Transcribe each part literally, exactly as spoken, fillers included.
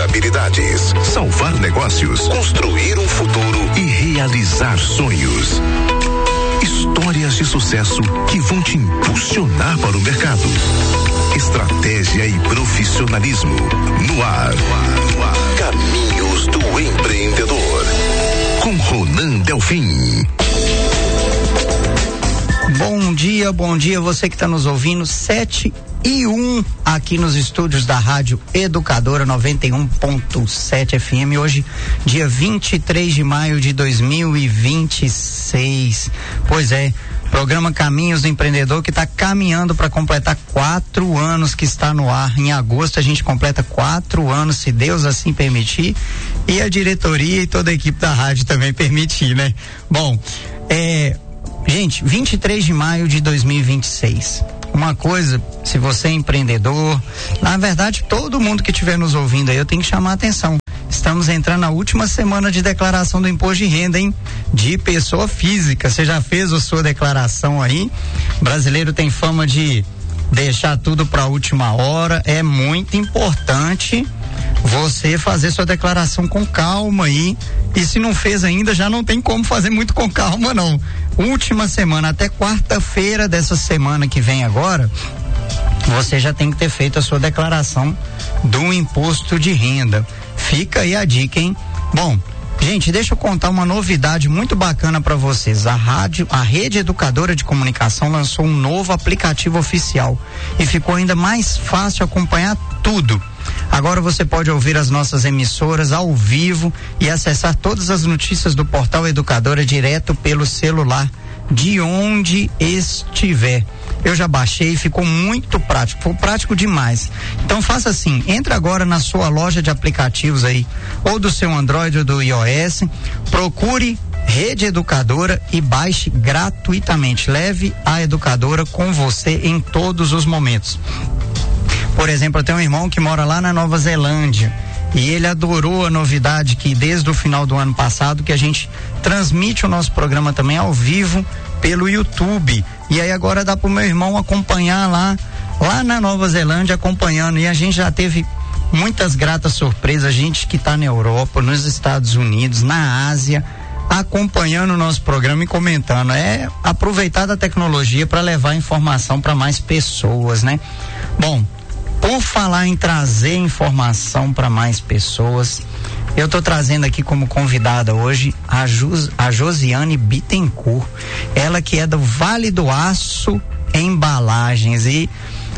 habilidades, salvar negócios, construir um futuro e realizar sonhos. Histórias de sucesso que vão te impulsionar para o mercado. Estratégia e profissionalismo no ar. Caminhos do Empreendedor, com Ronan Delfim. Bom dia, bom dia, você que está nos ouvindo, sete e um aqui nos estúdios da Rádio Educadora noventa e um ponto sete F M. Hoje, dia vinte e três de maio de dois mil e vinte e seis. Pois é, programa Caminhos do Empreendedor que está caminhando para completar quatro anos que está no ar. Em agosto a gente completa quatro anos, se Deus assim permitir, e a diretoria e toda a equipe da rádio também permitir, né? Bom, é, gente, vinte e três de maio de dois mil e vinte e seis. Uma coisa, se você é empreendedor, na verdade todo mundo que estiver nos ouvindo aí, eu tenho que chamar a atenção. Estamos entrando na última semana de declaração do imposto de renda, hein? De pessoa física. Você já fez a sua declaração aí? O brasileiro tem fama de deixar tudo para a última hora. É muito importante você fazer sua declaração com calma aí. E se não fez ainda, já não tem como fazer muito com calma, não. Última semana, até quarta-feira dessa semana que vem agora, você já tem que ter feito a sua declaração do imposto de renda. Fica aí a dica, hein? Bom, gente, deixa eu contar uma novidade muito bacana para vocês. A rádio, a Rede Educadora de Comunicação lançou um novo aplicativo oficial e ficou ainda mais fácil acompanhar tudo. Agora você pode ouvir as nossas emissoras ao vivo e acessar todas as notícias do Portal Educadora direto pelo celular, de onde estiver. Eu já baixei, ficou muito prático, foi prático demais. Então faça assim, entre agora na sua loja de aplicativos aí, ou do seu Android ou do iOS, procure Rede Educadora e baixe gratuitamente. Leve a Educadora com você em todos os momentos. Por exemplo, eu tenho um irmão que mora lá na Nova Zelândia e ele adorou a novidade que desde o final do ano passado que a gente transmite o nosso programa também ao vivo pelo YouTube. E aí agora dá pro meu irmão acompanhar lá, lá na Nova Zelândia, acompanhando. E a gente já teve muitas gratas surpresas, gente que tá na Europa, nos Estados Unidos, na Ásia, acompanhando o nosso programa e comentando. É aproveitar da tecnologia para levar informação para mais pessoas, né? Bom, por falar em trazer informação para mais pessoas, eu estou trazendo aqui como convidada hoje a, Jus, a Josiane Bittencourt, ela que é do Vale do Aço Embalagens, e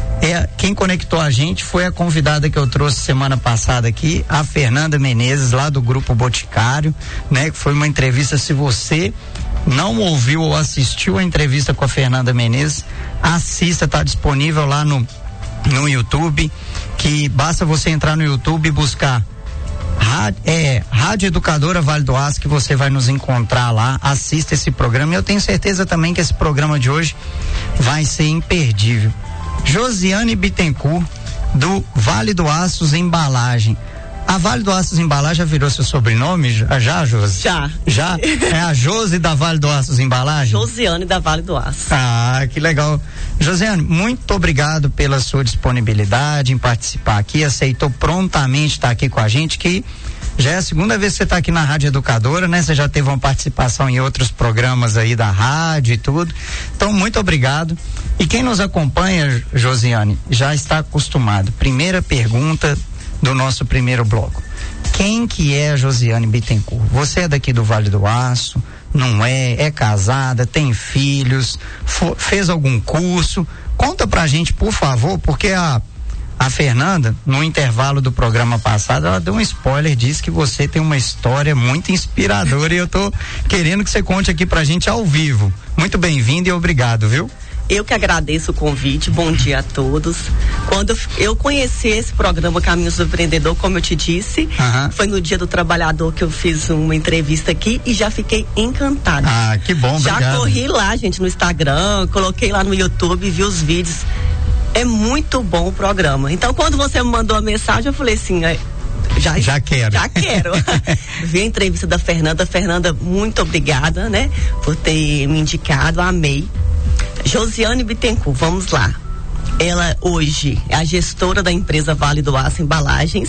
é, quem conectou a gente foi a convidada que eu trouxe semana passada aqui, a Fernanda Menezes, lá do Grupo Boticário, né? Que foi uma entrevista. Se você não ouviu ou assistiu a entrevista com a Fernanda Menezes, assista, está disponível lá no no YouTube, que basta você entrar no YouTube e buscar Rádio, é, Rádio Educadora Vale do Aço, que você vai nos encontrar lá. Assista esse programa e eu tenho certeza também que esse programa de hoje vai ser imperdível. Josiane Bittencourt, do Vale do Aço Embalagem. A Vale do Aço Embalagem já virou seu sobrenome? Já, já, Josi? Já. Já? É a Josi da Vale do Aço Embalagem? Josiane da Vale do Aço. Ah, que legal. Josiane, muito obrigado pela sua disponibilidade em participar aqui, aceitou prontamente estar aqui com a gente, que já é a segunda vez que você está aqui na Rádio Educadora, né? Você já teve uma participação em outros programas aí da rádio e tudo. Então, muito obrigado. E quem nos acompanha, Josiane, já está acostumado. Primeira pergunta do nosso primeiro bloco. Quem que é a Josiane Bittencourt? Você é daqui do Vale do Aço? Não é? É casada? Tem filhos? For, fez algum curso? Conta pra gente, por favor, porque a a Fernanda, no intervalo do programa passado, ela deu um spoiler, disse que você tem uma história muito inspiradora e eu tô querendo que você conte aqui pra gente ao vivo. Muito bem-vindo e obrigado, viu? Eu que agradeço o convite, bom dia a todos. Quando eu conheci esse programa Caminhos do Empreendedor, como eu te disse, uhum. Foi no Dia do Trabalhador que eu fiz uma entrevista aqui e já fiquei encantada. Ah, que bom, obrigado. Já corri lá, gente, no Instagram, coloquei lá no YouTube, vi os vídeos. É muito bom o programa. Então, quando você me mandou a mensagem, eu falei assim, já, já quero. Já quero. Vi a entrevista da Fernanda. Fernanda, muito obrigada, né? Por ter me indicado, amei. Josiane Bittencourt, vamos lá. Ela hoje é a gestora da empresa Vale do Aço Embalagens.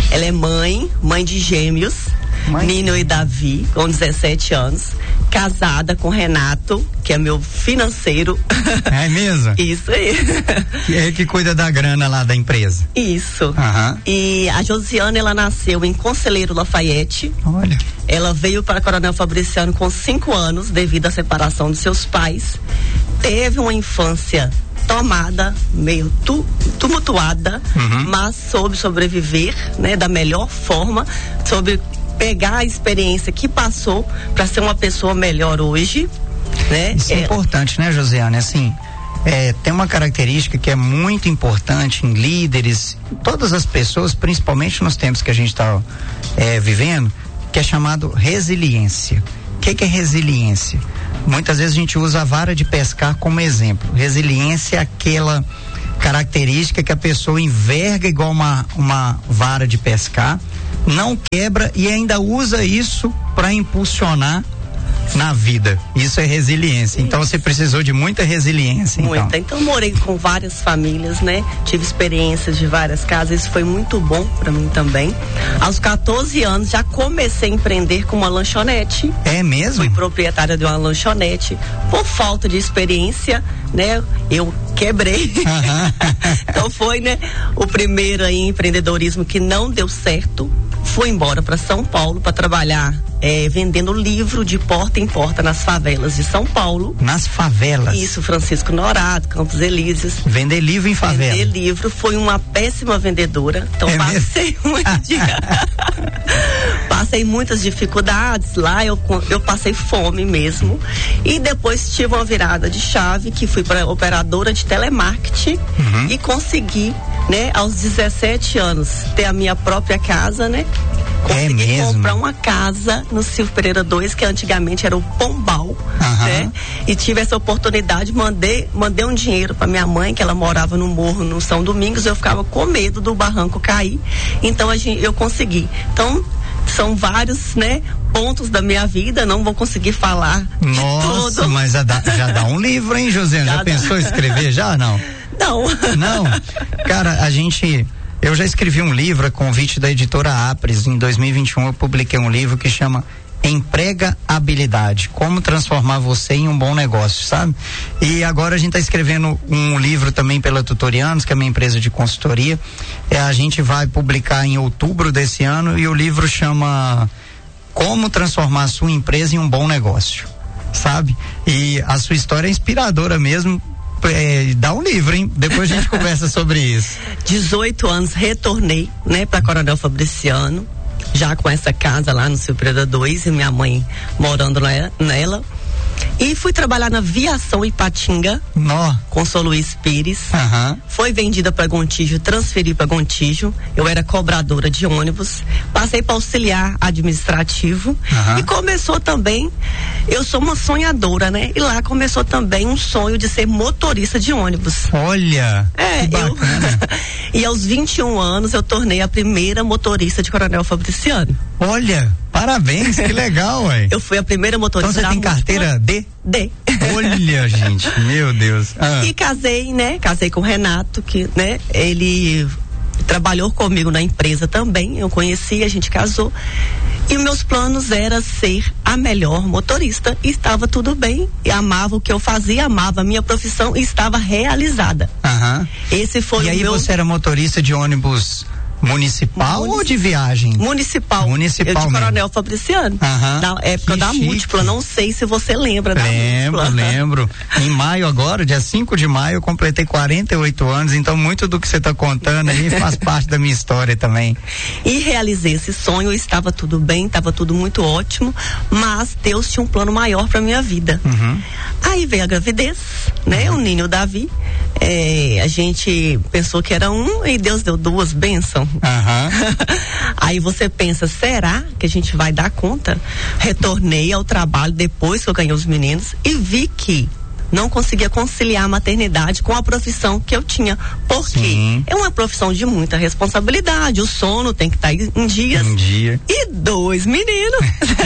Ela é mãe, mãe de gêmeos, mãe. Nino e Davi, com dezessete anos, casada com Renato, que é meu financeiro. É mesmo? Isso aí. Que é que cuida da grana lá da empresa. Isso. Uhum. E a Josiana, ela nasceu em Conselheiro Lafayette. Olha. Ela veio para Coronel Fabriciano com cinco anos, devido à separação de seus pais. Teve uma infância tomada, meio tu, tumultuada, uhum. mas soube sobreviver, né, da melhor forma, soube pegar a experiência que passou para ser uma pessoa melhor hoje, né? Isso é, é importante, né, Josiane? Assim, é, tem uma característica que é muito importante em líderes, todas as pessoas, principalmente nos tempos que a gente está é, vivendo, que é chamado resiliência. O que, que é resiliência? Muitas vezes a gente usa a vara de pescar como exemplo. Resiliência é aquela característica que a pessoa enverga igual uma, uma vara de pescar, não quebra e ainda usa isso para impulsionar na vida. Isso é resiliência. Então você precisou de muita resiliência. Muita. Então, então morei com várias famílias, né? Tive experiências de várias casas. Isso foi muito bom para mim também. Aos quatorze anos já comecei a empreender com uma lanchonete. É mesmo? Fui proprietária de uma lanchonete. Por falta de experiência, né? Eu quebrei. Uhum. Então foi, né? O primeiro aí empreendedorismo que não deu certo. Fui embora para São Paulo para trabalhar é, vendendo livro de porta em porta nas favelas de São Paulo. Nas favelas? Isso, Francisco Norado, Campos Elíseos. Vender livro em favela? Vender livro. Fui uma péssima vendedora. Então é passei muito dia. Passei muitas dificuldades lá, eu, eu passei fome mesmo. E depois tive uma virada de chave que fui para operadora de telemarketing uhum. e consegui, né, aos dezessete anos, ter a minha própria casa, né? Consegui é mesmo? comprar uma casa no Silvio Pereira dois, que antigamente era o Pombal, uhum. né? E tive essa oportunidade, mandei, mandei um dinheiro para minha mãe, que ela morava no morro no São Domingos, eu ficava com medo do barranco cair, então a gente, eu consegui. Então, são vários, né, pontos da minha vida, não vou conseguir falar. Nossa, tudo. Mas já dá, já dá um livro, hein, Josiane? Já, já pensou em escrever já, não? Não. Não? Cara, a gente, eu já escrevi um livro a convite da editora Apres. Em dois mil e vinte e um eu publiquei um livro que chama Emprega Habilidade, como transformar você em um bom negócio, sabe? E agora a gente está escrevendo um livro também pela Tutorianos, que é a minha empresa de consultoria. É, a gente vai publicar em outubro desse ano e o livro chama Como Transformar a Sua Empresa em um Bom Negócio, sabe? E a sua história é inspiradora mesmo. É, dá um livro, hein? Depois a gente conversa sobre isso. dezoito anos, retornei, né, para Coronel Fabriciano, já com essa casa lá no Silvio Pereira dois e minha mãe morando nela. E fui trabalhar na Viação Ipatinga, Nó. com São Luís Pires. Uhum. Foi vendida para Gontijo, transferi para Gontijo. Eu era cobradora de ônibus. Passei para auxiliar administrativo. Uhum. E começou também, eu sou uma sonhadora, né? E lá começou também um sonho de ser motorista de ônibus. Olha! É, que eu. E aos vinte e um anos eu tornei a primeira motorista de Coronel Fabriciano. Olha! Parabéns, que legal, ué. Eu fui a primeira motorista. Então você tem carteira D? D. Olha, gente, meu Deus. Ah. E casei, né? Casei com o Renato, que, né? Ele trabalhou comigo na empresa também, eu conheci, a gente casou. E meus planos era ser a melhor motorista, e estava tudo bem, e amava o que eu fazia, amava a minha profissão e estava realizada. Aham. Esse foi e o aí meu... você era motorista de ônibus municipal Munic... ou de viagem? Municipal. Municipal. Eu de mesmo. Coronel Fabriciano. Aham. Na época que da chique. Múltipla, não sei se você lembra da Lembro, Múltipla. lembro. Em maio agora, dia cinco de maio, eu completei quarenta e oito anos, então muito do que você está contando aí faz parte da minha história também. E realizei esse sonho, estava tudo bem, estava tudo muito ótimo, mas Deus tinha um plano maior para minha vida. Uhum. Aí veio a gravidez, né? O Ninho e o Davi. É, a gente pensou que era um e Deus deu duas bênçãos. Uhum. Aí você pensa, será que a gente vai dar conta? Retornei ao trabalho depois que eu ganhei os meninos e vi que não conseguia conciliar a maternidade com a profissão que eu tinha, porque Sim. é uma profissão de muita responsabilidade, o sono tem que estar tá em dias. Um dia. E dois meninos.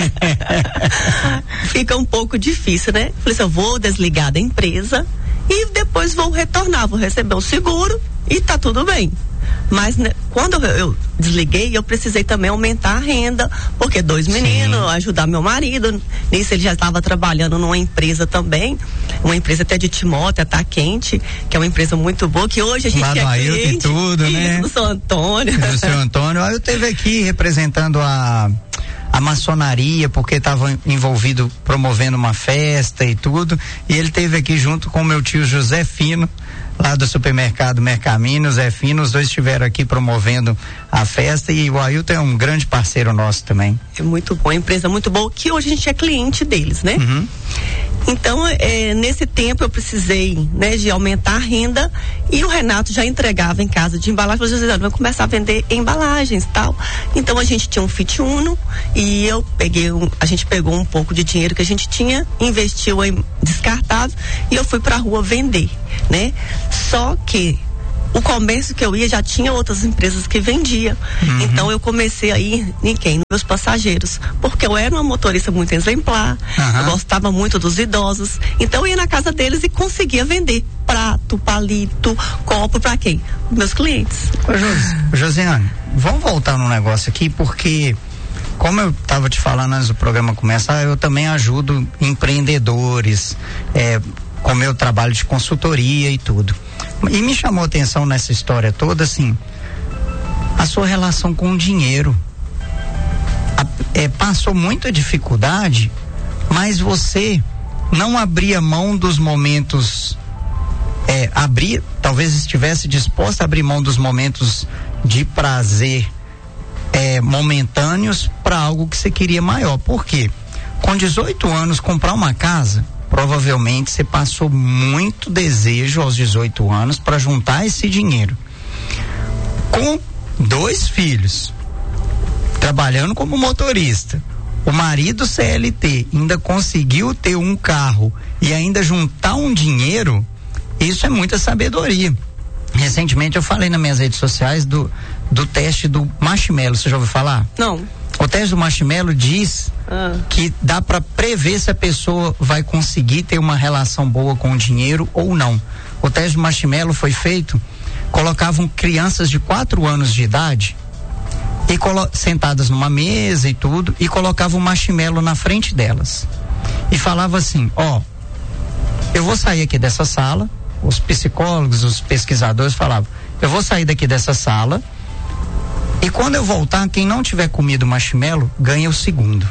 Fica um pouco difícil, né? Falei assim, eu vou desligar da empresa e depois vou retornar, vou receber o seguro e tá tudo bem. Mas né, quando eu, eu desliguei, eu precisei também aumentar a renda, porque dois meninos, Sim. ajudar meu marido. Nisso ele já estava trabalhando numa empresa também, uma empresa até de Timóteo, a Tá Quente, que é uma empresa muito boa, que hoje a gente Lá quer do cliente. E tudo, isso, né? do seu Antônio. Do seu Antônio. Aí eu esteve aqui representando a a maçonaria, porque estava envolvido promovendo uma festa e tudo, e ele esteve aqui junto com o meu tio José Fino, lá do supermercado Mercamino, Zé Fino, os dois estiveram aqui promovendo a festa, e o Ailton é um grande parceiro nosso também. É muito bom, empresa muito boa, que hoje a gente é cliente deles, né? Uhum. Então, é, nesse tempo eu precisei, né, de aumentar a renda, e o Renato já entregava em casa de embalagem, falou, José, vai começar a vender embalagens e tal. Então a gente tinha um Fit Uno, e eu peguei, um, a gente pegou um pouco de dinheiro que a gente tinha, investiu em descartável, e eu fui pra rua vender, né? Só que o comércio que eu ia já tinha outras empresas que vendiam. Uhum. Então eu comecei a ir em quem? Nos meus passageiros. Porque eu era uma motorista muito exemplar, uhum. eu gostava muito dos idosos. Então eu ia na casa deles e conseguia vender prato, palito, copo para quem? Meus clientes. Ô, Jos, Josiane, vamos voltar no negócio aqui, porque como eu estava te falando antes do programa começar, eu também ajudo empreendedores, é, com meu trabalho de consultoria e tudo. E me chamou a atenção nessa história toda, assim, a sua relação com o dinheiro. A, é, passou muita dificuldade, mas você não abria mão dos momentos, é, abria, talvez estivesse disposta a abrir mão dos momentos de prazer é, momentâneos para algo que você queria maior. Por quê? Com dezoito anos, comprar uma casa, provavelmente você passou muito desejo aos dezoito anos para juntar esse dinheiro. Com dois filhos, trabalhando como motorista, o marido C L T ainda conseguiu ter um carro e ainda juntar um dinheiro, isso é muita sabedoria. Recentemente eu falei nas minhas redes sociais do, do teste do marshmallow, você já ouviu falar? Não. O teste do marshmallow diz ah. que dá para prever se a pessoa vai conseguir ter uma relação boa com o dinheiro ou não. O teste do marshmallow foi feito, colocavam crianças de quatro anos de idade e colo- sentadas numa mesa e tudo, e colocavam um marshmallow na frente delas e falava assim, ó, eu vou sair aqui dessa sala, os psicólogos, os pesquisadores falavam, eu vou sair daqui dessa sala e quando eu voltar, quem não tiver comido marshmallow, ganha o segundo.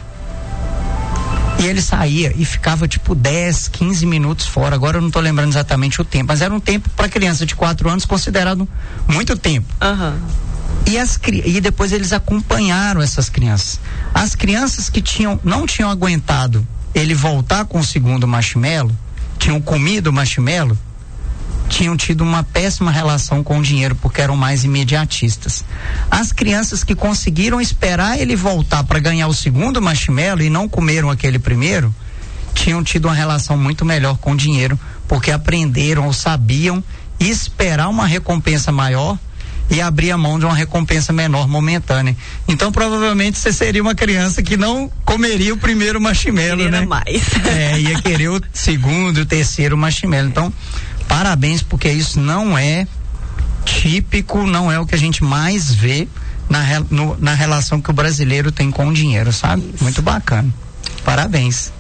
E ele saía e ficava tipo dez, quinze minutos fora. Agora eu não tô lembrando exatamente o tempo, mas era um tempo para criança de quatro anos considerado muito tempo. Uhum. E, as, e depois eles acompanharam essas crianças. As crianças que tinham, não tinham aguentado ele voltar com o segundo marshmallow, tinham comido o marshmallow, tinham tido uma péssima relação com o dinheiro porque eram mais imediatistas. As crianças que conseguiram esperar ele voltar para ganhar o segundo marshmallow e não comeram aquele primeiro, tinham tido uma relação muito melhor com o dinheiro porque aprenderam ou sabiam esperar uma recompensa maior e abrir a mão de uma recompensa menor momentânea. Então provavelmente você seria uma criança que não comeria o primeiro marshmallow, Queria né? mais. É, ia querer o segundo, o terceiro marshmallow. Então parabéns, porque isso não é típico, não é o que a gente mais vê na, no, na relação que o brasileiro tem com o dinheiro, sabe? Isso. Muito bacana. Parabéns.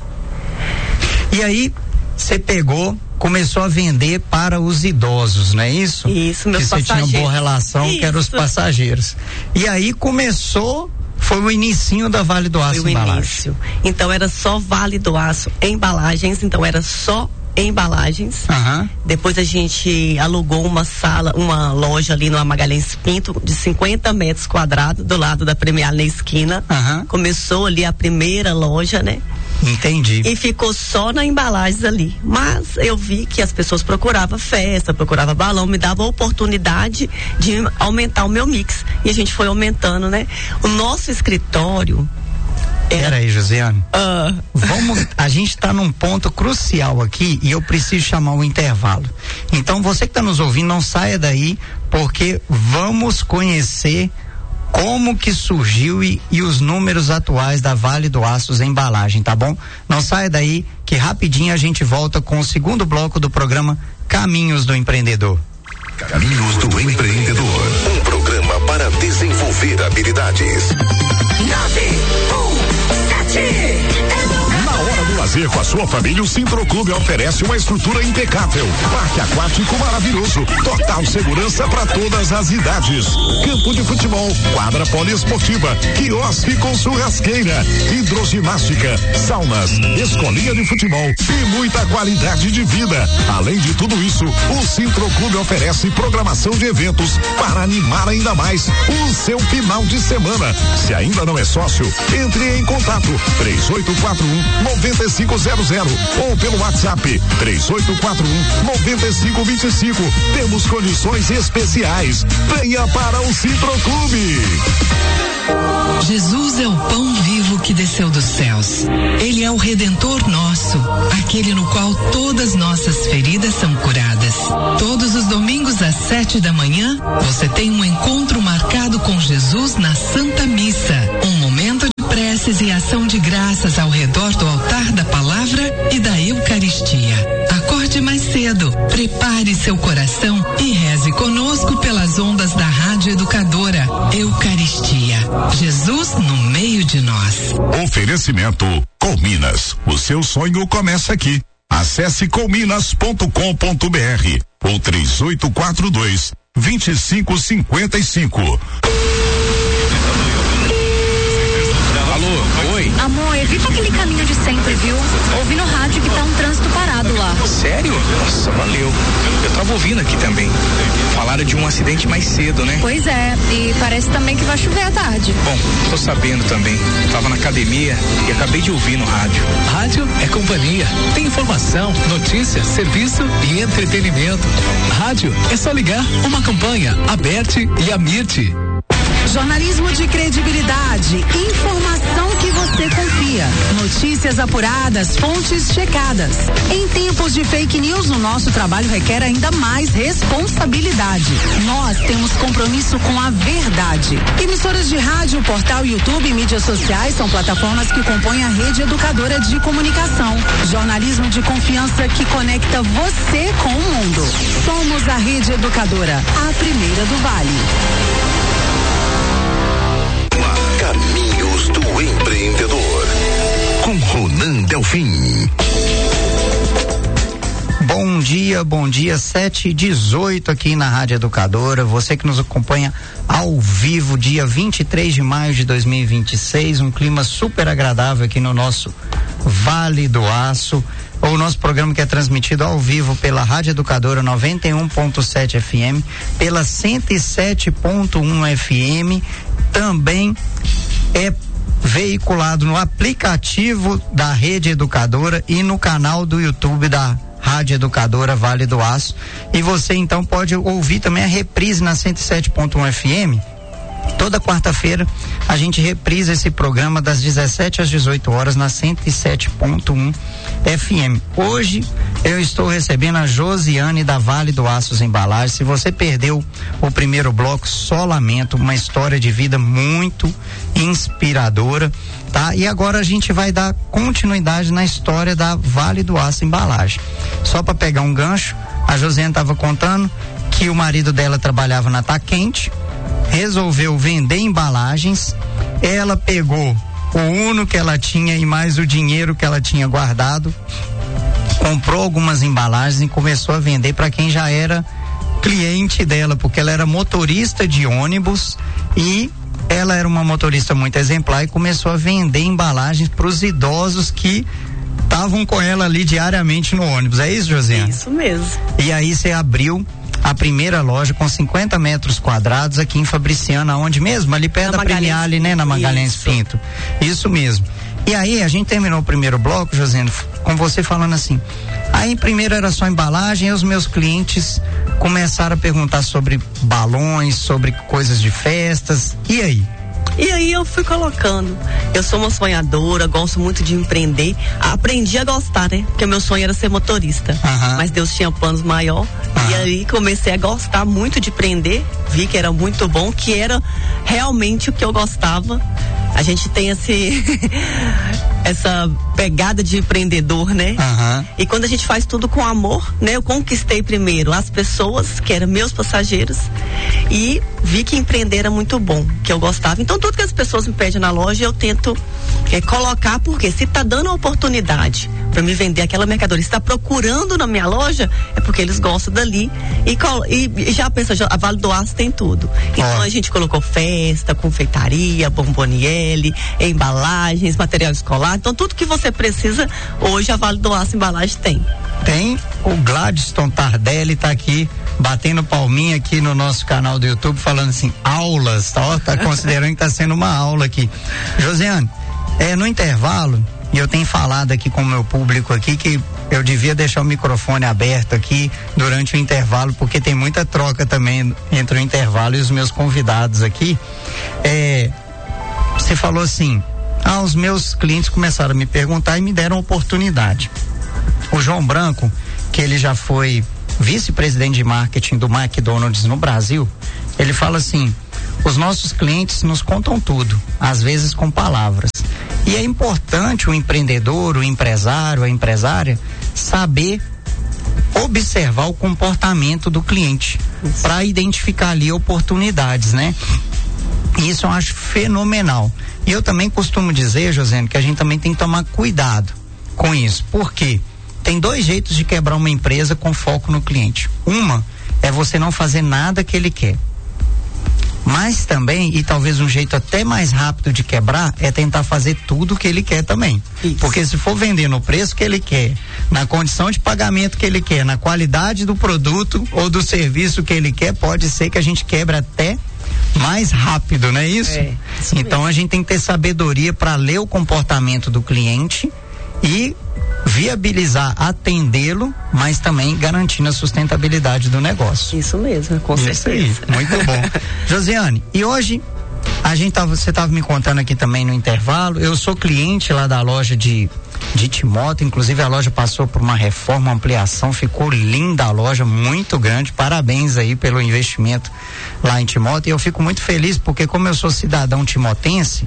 E aí, você pegou, começou a vender para os idosos, não é isso? Isso, meus que passageiros. Que você tinha boa relação, isso. Que eram os passageiros. E aí começou, foi o inicinho da Vale do Aço Embalagens. Início. Então era só Vale do Aço Embalagens, então era só embalagens. Uhum. Depois a gente alugou uma sala, uma loja ali no Magalhães Pinto de cinquenta metros quadrados do lado da Premier na esquina. Uhum. Começou ali a primeira loja, né? Entendi. E ficou só na embalagens ali. Mas eu vi que as pessoas procuravam festa, procuravam balão, me dava a oportunidade de aumentar o meu mix. E a gente foi aumentando, né? O nosso escritório. Peraí, Josiane. Uh. Vamos, a gente está num ponto crucial aqui e eu preciso chamar o intervalo. Então você que está nos ouvindo, não saia daí, porque vamos conhecer como que surgiu e, e os números atuais da Vale do Aço Embalagem, tá bom? Não saia daí, que rapidinho a gente volta com o segundo bloco do programa Caminhos do Empreendedor. Caminhos do Empreendedor, um programa desenvolver habilidades. nove um sete Na hora do lazer com a sua família, o Sintroclube oferece uma estrutura impecável, parque aquático maravilhoso, total segurança para todas as idades, campo de futebol, quadra poliesportiva, quiosque com churrasqueira, hidroginástica, saunas, escolinha de futebol e muita qualidade de vida. Além de tudo isso, o Sintroclube oferece programação de eventos para animar ainda mais o seu final de semana. Se ainda não é sócio, entre em contato três oito quatro um nove cinco zero zero ou pelo WhatsApp três oito quatro um nove cinco dois cinco. Temos condições especiais. Venha para o Sintroclube. Jesus é o pão vivo que desceu dos céus. Ele é o Redentor nosso, aquele no qual todas nossas feridas são curadas. Todos os domingos às sete da manhã, você tem um encontro marcado com Jesus na Santa Missa. Um momento de preces e ação de graças ao redor do altar da palavra e da Eucaristia. Acorde mais cedo, prepare seu coração e reze conosco pelas ondas da Rádio Educadora. Eucaristia. Jesus no meio de nós. Oferecimento Colminas. O seu sonho começa aqui. Acesse colminas ponto com ponto br ou três oito quatro dois, dois cinco cinco cinco. Alô, oi. Amor, evita aquele caminho de sempre, viu? Ouvi no rádio que tá um trânsito parado lá. Sério? Nossa, valeu. Eu tava ouvindo aqui também. Falaram de um acidente mais cedo, né? Pois é, e parece também que vai chover à tarde. Bom, tô sabendo também. Tava na academia e acabei de ouvir no rádio. Rádio é companhia. Tem informação, notícia, serviço e entretenimento. Rádio é só ligar. Uma campanha, Aberte e Amirte. Jornalismo de credibilidade, informação que você confia, notícias apuradas, fontes checadas. Em tempos de fake news, o nosso trabalho requer ainda mais responsabilidade. Nós temos compromisso com a verdade. Emissoras de rádio, portal, YouTube e mídias sociais são plataformas que compõem a rede educadora de comunicação. Jornalismo de confiança que conecta você com o mundo. Somos a Rede Educadora, a primeira do Vale. Caminhos do Empreendedor, com Ronan Delfim. Bom dia, bom dia, sete e dezoito aqui na Rádio Educadora. Você que nos acompanha ao vivo, dia vinte e três de maio de dois mil e vinte e seis, um clima super agradável aqui no nosso Vale do Aço. O nosso programa que é transmitido ao vivo pela Rádio Educadora noventa e um ponto sete F M, pela cento e sete ponto um F M, também é veiculado no aplicativo da Rede Educadora e no canal do YouTube da Rádio Educadora Vale do Aço. E você então pode ouvir também a reprise na cento e sete ponto um F M. Toda quarta-feira a gente reprisa esse programa das dezessete às dezoito horas na cento e sete ponto um F M. Hoje eu estou recebendo a Josiane da Vale do Aços Embalagens. Se você perdeu o primeiro bloco, só lamento, uma história de vida muito inspiradora, tá? E agora a gente vai dar continuidade na história da Vale do Aço Embalagem. Só para pegar um gancho, a Josiane estava contando que o marido dela trabalhava na Tá Quente, resolveu vender embalagens, ela pegou o Uno que ela tinha e mais o dinheiro que ela tinha guardado, comprou algumas embalagens e começou a vender para quem já era cliente dela, porque ela era motorista de ônibus e ela era uma motorista muito exemplar e começou a vender embalagens para os idosos que estavam com ela ali diariamente no ônibus. É isso, Josiane? Isso mesmo. E aí você abriu a primeira loja com cinquenta metros quadrados aqui em Fabriciana, onde mesmo? Ali perto da Premiale, né? Na Magalhães Isso. Pinto. Isso mesmo. E aí, a gente terminou o primeiro bloco, Josiane, com você falando assim. Aí, primeiro era só embalagem, e os meus clientes começaram a perguntar sobre balões, sobre coisas de festas. E aí? E aí eu fui colocando. Eu sou uma sonhadora, gosto muito de empreender. Aprendi a gostar, né? Porque meu sonho era ser motorista. Uh-huh. Mas Deus tinha planos maior. Uh-huh. E aí comecei a gostar muito de empreender. Vi que era muito bom, que era realmente o que eu gostava. A gente tem esse essa pegada de empreendedor, né? Uhum. E quando a gente faz tudo com amor, né? Eu conquistei primeiro as pessoas, que eram meus passageiros, e vi que empreender era muito bom, que eu gostava. Então tudo que as pessoas me pedem na loja, eu tento é, colocar, porque se tá dando a oportunidade para me vender aquela mercadoria, se tá procurando na minha loja, é porque eles gostam dali. E, e, e já pensa, já, a Vale do Aço tem tudo. Então oh. a gente colocou festa, confeitaria, bomboniere, embalagens, material escolar. Então tudo que você precisa, hoje a Vale do Aço Embalagem tem. Tem. O Gladstone Tardelli tá aqui batendo palminha aqui no nosso canal do YouTube, falando assim, aulas, tá, ó, tá considerando que tá sendo uma aula aqui. Josiane, é, no intervalo, e eu tenho falado aqui com o meu público aqui que eu devia deixar o microfone aberto aqui durante o intervalo, porque tem muita troca também entre o intervalo e os meus convidados aqui. É, você falou assim, ah, os meus clientes começaram a me perguntar e me deram oportunidade. O João Branco, que ele já foi vice-presidente de marketing do McDonald's no Brasil, ele fala assim, os nossos clientes nos contam tudo, às vezes com palavras. E é importante o empreendedor, o empresário, a empresária, saber observar o comportamento do cliente para identificar ali oportunidades, né? Isso eu acho fenomenal. E eu também costumo dizer, Josiane, que a gente também tem que tomar cuidado com isso. Por quê? Tem dois jeitos de quebrar uma empresa com foco no cliente. Uma é você não fazer nada que ele quer. Mas também, e talvez um jeito até mais rápido de quebrar, é tentar fazer tudo que ele quer também. Isso. Porque se for vender no preço que ele quer, na condição de pagamento que ele quer, na qualidade do produto ou do serviço que ele quer, pode ser que a gente quebre até mais rápido, não é isso? É, isso então mesmo. A gente tem que ter sabedoria para ler o comportamento do cliente e viabilizar, atendê-lo, mas também garantindo a sustentabilidade do negócio. Isso mesmo, com Isso certeza. Aí, muito bom. Josiane, e hoje a gente tava, você estava me contando aqui também no intervalo, eu sou cliente lá da loja de de Timóteo, inclusive a loja passou por uma reforma, uma ampliação, ficou linda a loja, muito grande, parabéns aí pelo investimento lá em Timóteo, e eu fico muito feliz porque como eu sou cidadão timotense,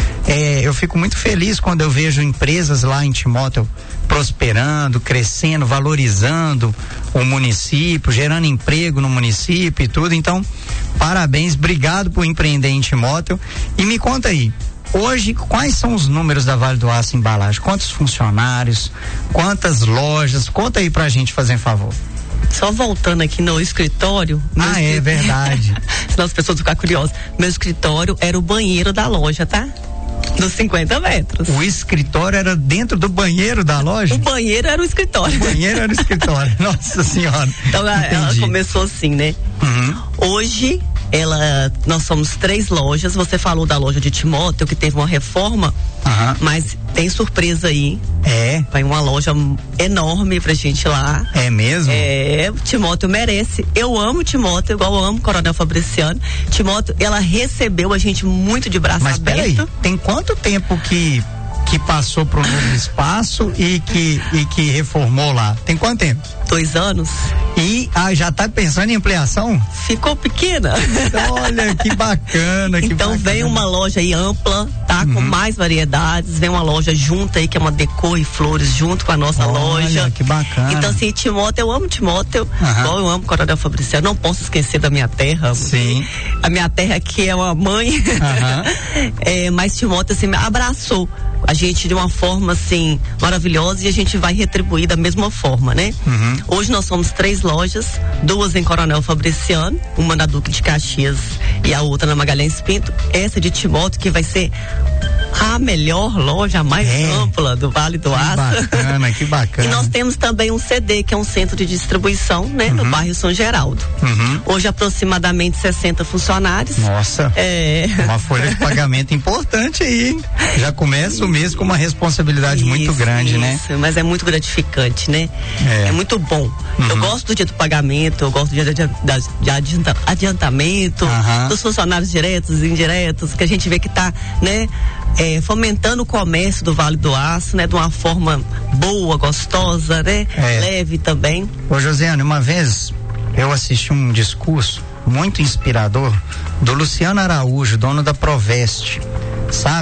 é, eu fico muito feliz quando eu vejo empresas lá em Timóteo prosperando, crescendo, valorizando o município, gerando emprego no município e tudo, então parabéns, obrigado por empreender em Timóteo. E me conta aí, hoje, quais são os números da Vale do Aço Embalagem? Quantos funcionários? Quantas lojas? Conta aí pra gente, fazendo favor. Só voltando aqui no escritório. Ah, escritório, é verdade. Senão as pessoas ficam curiosas. Meu escritório era o banheiro da loja, tá? Dos cinquenta metros. O escritório era dentro do banheiro da loja? O banheiro era o escritório. O banheiro era o escritório. Nossa Senhora. Então ela, ela começou assim, né? Uhum. Hoje, ela, nós somos três lojas. Você falou da loja de Timóteo, que teve uma reforma, uhum. Mas tem surpresa aí. É. Vai uma loja enorme pra gente lá. É mesmo? É, Timóteo merece. Eu amo Timóteo, igual eu amo Coronel Fabriciano. Timóteo, ela recebeu a gente muito de braço mas aberto. Mas peraí, tem quanto tempo que que passou para um novo espaço e que e que reformou lá? Tem quanto tempo? Dois anos. E ah, já tá pensando em ampliação? Ficou pequena. Olha, que bacana, que Então bacana. Vem uma loja aí ampla, tá? Uhum. Com mais variedades, vem uma loja junta aí, que é uma decor e flores junto com a nossa Olha, loja. Que bacana. Então assim, Timóteo, eu amo Timóteo, uhum. Igual eu amo Coronel Fabriciano, não posso esquecer da minha terra. Sim. A minha terra aqui é uma mãe, uhum. É, mas Timóteo assim, me abraçou a gente de uma forma assim maravilhosa e a gente vai retribuir da mesma forma, né? Uhum. Hoje nós somos três lojas, duas em Coronel Fabriciano, uma na Duque de Caxias e a outra na Magalhães Pinto. Essa de Timóteo que vai ser a melhor loja, a mais é. ampla do Vale do Aço. Que bacana, que bacana. E nós temos também um C D, que é um centro de distribuição, né? Uhum. No bairro São Geraldo. Uhum. Hoje aproximadamente sessenta funcionários. Nossa. É. Uma folha de pagamento importante aí, hein? Já começa o mês com uma responsabilidade isso, muito grande, isso, né? Mas é muito gratificante, né? É, é muito bom. Uhum. Eu gosto do dia do pagamento, eu gosto do dia de, de adianta, adiantamento, uhum. dos funcionários diretos e indiretos, que a gente vê que tá, né? É, fomentando o comércio do Vale do Aço, né? De uma forma boa, gostosa, né? É. Leve também. Ô Josiane, uma vez eu assisti um discurso muito inspirador do Luciano Araújo, dono da Proveste, sabe?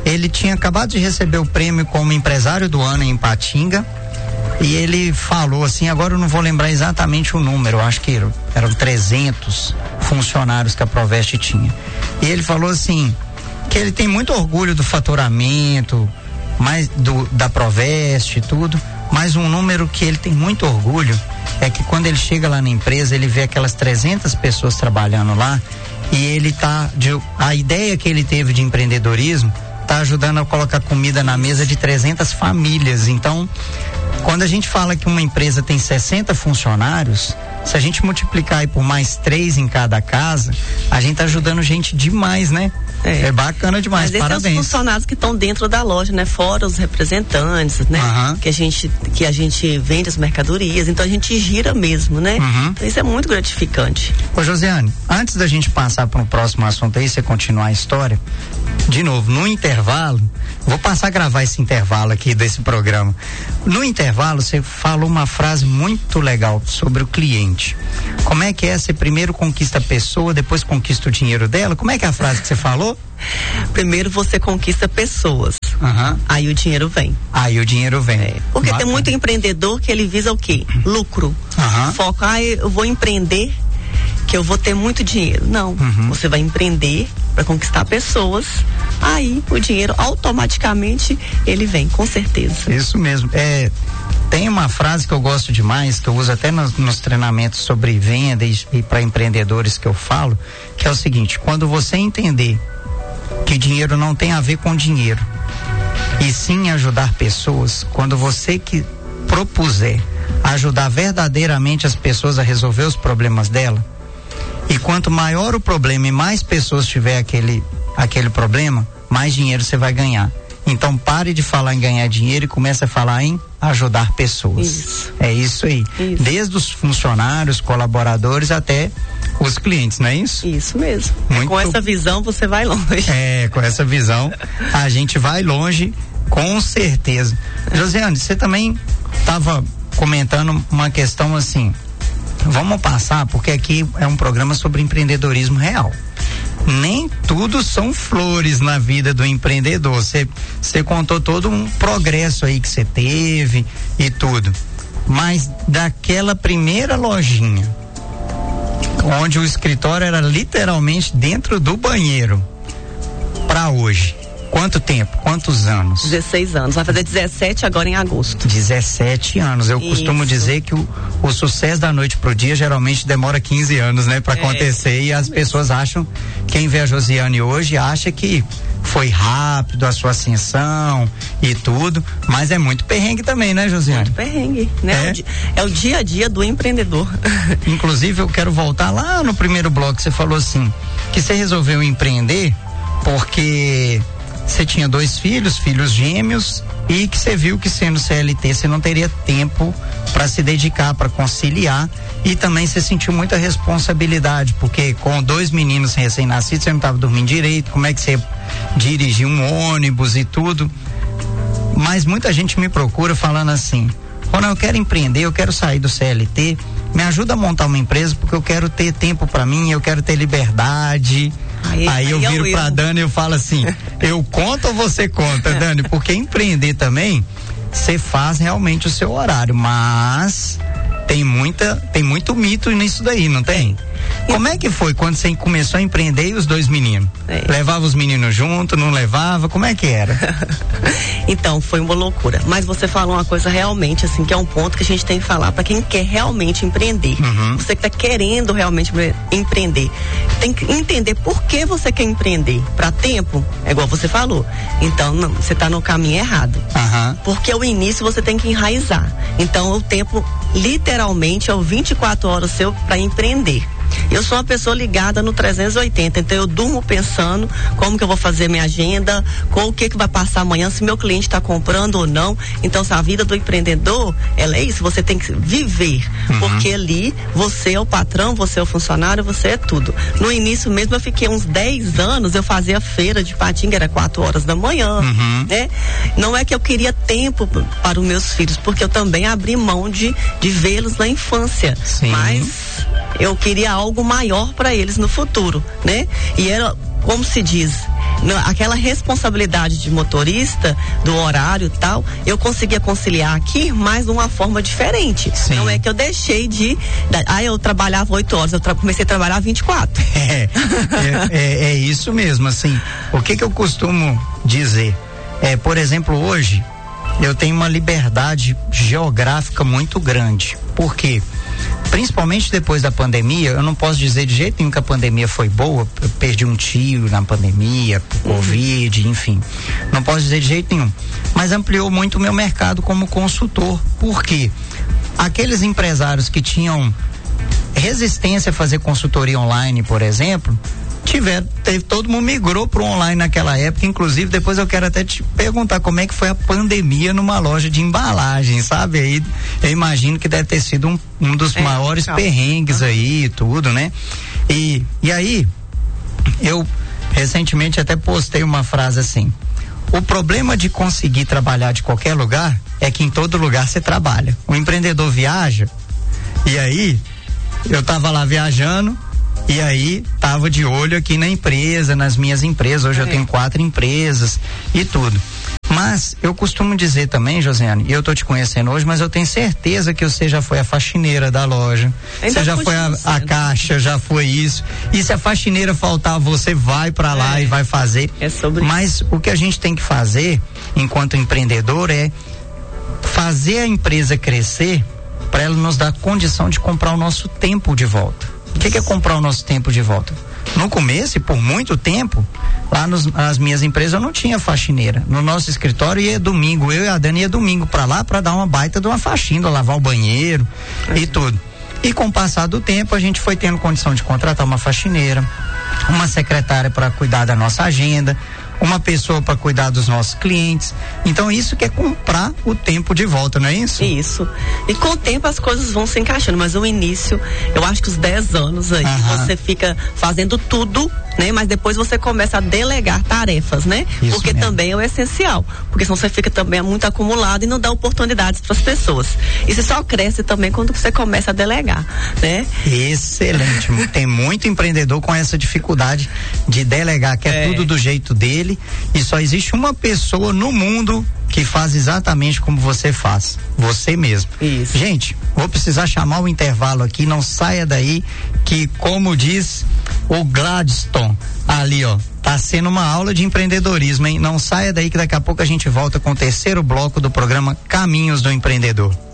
Ele tinha acabado de receber o prêmio como empresário do ano em Ipatinga. E ele falou assim, agora eu não vou lembrar exatamente o número, eu acho que eram trezentos funcionários que a Proveste tinha. E ele falou assim, que ele tem muito orgulho do faturamento, mais do, da Proveste e tudo, mas um número que ele tem muito orgulho é que quando ele chega lá na empresa, ele vê aquelas trezentas pessoas trabalhando lá e ele tá, de, a ideia que ele teve de empreendedorismo tá ajudando a colocar comida na mesa de trezentas famílias. Então, quando a gente fala que uma empresa tem sessenta funcionários, se a gente multiplicar aí por mais três em cada casa, a gente tá ajudando gente demais, né? É, é bacana demais, mas parabéns. Mas esses são os funcionários que estão dentro da loja, né? Fora os representantes, né? Uhum. Que a gente que a gente vende as mercadorias, então a gente gira mesmo, né? Uhum. Então isso é muito gratificante. Ô Josiane, antes da gente passar para o próximo assunto aí, você continuar a história, de novo, no intervalo, vou passar a gravar esse intervalo aqui desse programa. No intervalo, você falou uma frase muito legal sobre o cliente. Como é que é? Você primeiro conquista a pessoa, depois conquista o dinheiro dela? Como é que é a frase que você falou? Primeiro você conquista pessoas, uhum. Aí o dinheiro vem. Aí o dinheiro vem. É, porque Bacana. Tem muito empreendedor que ele visa o quê? Lucro. Uhum. Foco, ah, eu vou empreender que eu vou ter muito dinheiro. Não, uhum. Você vai empreender para conquistar pessoas, aí o dinheiro automaticamente ele vem, com certeza. Isso mesmo. É, tem uma frase que eu gosto demais, que eu uso até nos, nos treinamentos sobre venda e, e para empreendedores que eu falo, que é o seguinte: quando você entender que dinheiro não tem a ver com dinheiro, e sim ajudar pessoas, quando você que propuser ajudar verdadeiramente as pessoas a resolver os problemas dela, e quanto maior o problema e mais pessoas tiver aquele, aquele problema, mais dinheiro você vai ganhar. Então pare de falar em ganhar dinheiro e comece a falar em ajudar pessoas. Isso. É isso aí. Isso. Desde os funcionários, colaboradores até os clientes, não é isso? Isso mesmo. Muito... Com essa visão você vai longe. É, com essa visão a gente vai longe, com certeza. É. Josiane, você também estava comentando uma questão assim, vamos passar, porque aqui é um programa sobre empreendedorismo real. Nem tudo são flores na vida do empreendedor. Você você contou todo um progresso aí que você teve e tudo. Mas daquela primeira lojinha, onde o escritório era literalmente dentro do banheiro, para hoje, quanto tempo? Quantos anos? dezesseis anos. Vai fazer dezessete agora em agosto. dezessete anos. Eu Isso. costumo dizer que o, o sucesso da noite pro dia geralmente demora quinze anos, né? Pra é. acontecer, e as pessoas acham, quem vê a Josiane hoje acha que foi rápido a sua ascensão e tudo, mas é muito perrengue também, né, Josiane? Muito perrengue, né? É, é o dia a dia do empreendedor. Inclusive, eu quero voltar lá no primeiro bloco, você falou assim, que você resolveu empreender porque você tinha dois filhos, filhos gêmeos, e que você viu que sendo C L T você não teria tempo para se dedicar, para conciliar, e também você sentiu muita responsabilidade, porque com dois meninos recém-nascidos você não estava dormindo direito, como é que você dirigia um ônibus e tudo. Mas muita gente me procura falando assim: Ronaldo, eu quero empreender, eu quero sair do C L T, me ajuda a montar uma empresa porque eu quero ter tempo para mim, eu quero ter liberdade. Aí, aí eu aí viro pra Dani e eu falo assim, eu conto ou você conta, Dani? Porque empreender também, você faz realmente o seu horário, mas tem muita, tem muito mito nisso daí, não tem? Como é que foi quando você começou a empreender e os dois meninos? É. Levava os meninos junto, não levava? Como é que era? Então, foi uma loucura. Mas você falou uma coisa realmente, assim, que é um ponto que a gente tem que falar para quem quer realmente empreender. Uhum. Você que está querendo realmente empreender, tem que entender por que você quer empreender. Para tempo, é igual você falou. Então, não, você está no caminho errado. Uhum. Porque o início você tem que enraizar. Então, o tempo, literalmente, é o vinte e quatro horas seu para empreender. Eu sou uma pessoa ligada no trezentos e oitenta, então eu durmo pensando como que eu vou fazer minha agenda, com o que que vai passar amanhã, se meu cliente está comprando ou não. Então, se a vida do empreendedor, ela é isso, você tem que viver, uhum. Porque ali você é o patrão, você é o funcionário, você é tudo. No início mesmo eu fiquei uns dez anos, eu fazia feira de Ipatinga, era quatro horas da manhã, uhum. Né? Não é que eu queria tempo para os meus filhos, porque eu também abri mão de, de vê-los na infância. Sim. Mas eu queria algo maior para eles no futuro, né? E era, como se diz, aquela responsabilidade de motorista, do horário e tal, eu conseguia conciliar aqui, mas de uma forma diferente. Sim. Não é que eu deixei de, ah, eu trabalhava oito horas, eu tra- comecei a trabalhar vinte e quatro. É, é, é, é isso mesmo, assim, o que que eu costumo dizer? É, por exemplo, hoje, eu tenho uma liberdade geográfica muito grande. Por quê? Principalmente depois da pandemia, eu não posso dizer de jeito nenhum que a pandemia foi boa, eu perdi um tio na pandemia, por uhum. Covid, enfim. Não posso dizer de jeito nenhum. Mas ampliou muito o meu mercado como consultor. Por quê? Aqueles empresários que tinham resistência a fazer consultoria online, por exemplo, tiveram, teve, todo mundo migrou para o online naquela época, inclusive depois eu quero até te perguntar como é que foi a pandemia numa loja de embalagem, sabe? Aí eu imagino que deve ter sido um, um dos é, maiores calma. perrengues uhum. aí e tudo, né? E, e aí, eu recentemente até postei uma frase assim: o problema de conseguir trabalhar de qualquer lugar é que em todo lugar você trabalha. O empreendedor viaja, e aí eu tava lá viajando, e aí tava de olho aqui na empresa, nas minhas empresas. Hoje é. eu tenho quatro empresas e tudo. Mas eu costumo dizer também, Josiane, e eu tô te conhecendo hoje, mas eu tenho certeza que você já foi a faxineira da loja. Ainda você já foi a, a caixa, já foi isso. E se a faxineira faltar, você vai para lá é. e vai fazer. É sobre Mas o que a gente tem que fazer, enquanto empreendedor, é fazer a empresa crescer para ela nos dar condição de comprar o nosso tempo de volta. O que, que é comprar o nosso tempo de volta? No começo, e por muito tempo, lá nos, nas minhas empresas eu não tinha faxineira. No nosso escritório ia domingo, eu e a Dani ia domingo pra lá pra dar uma baita de uma faxina, lavar o banheiro uhum. e tudo. E com o passar do tempo a gente foi tendo condição de contratar uma faxineira, uma secretária para cuidar da nossa agenda, uma pessoa para cuidar dos nossos clientes. Então isso que é comprar o tempo de volta, não é isso? Isso. E com o tempo as coisas vão se encaixando, mas o início, eu acho que os dez anos aí, aham. você fica fazendo tudo, né? Mas depois você começa a delegar tarefas, né? Isso porque mesmo. Também é o essencial. Porque senão você fica também muito acumulado e não dá oportunidades para as pessoas. E você só cresce também quando você começa a delegar, né? Excelente. Tem muito empreendedor com essa dificuldade de delegar, que é, é tudo do jeito dele, e só existe uma pessoa no mundo que faz exatamente como você faz, você mesmo. Isso. Gente, vou precisar chamar o intervalo aqui, não saia daí, que como diz o Gladstone ali, ó, tá sendo uma aula de empreendedorismo, hein? Não saia daí que daqui a pouco a gente volta com o terceiro bloco do programa Caminhos do Empreendedor.